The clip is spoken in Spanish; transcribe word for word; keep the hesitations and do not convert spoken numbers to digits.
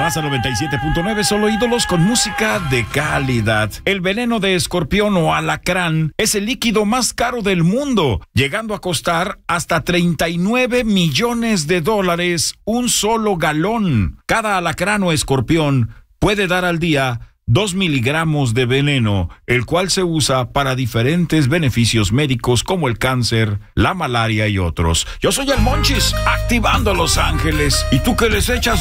Raza noventa y siete punto nueve, solo ídolos con música de calidad. El veneno de escorpión o alacrán es el líquido más caro del mundo, llegando a costar hasta treinta y nueve millones de dólares un solo galón. Cada alacrán o escorpión puede dar al día dos miligramos de veneno, el cual se usa para diferentes beneficios médicos como el cáncer, la malaria y otros. Yo soy el Monchis, activando Los Ángeles. ¿Y tú qué les echas?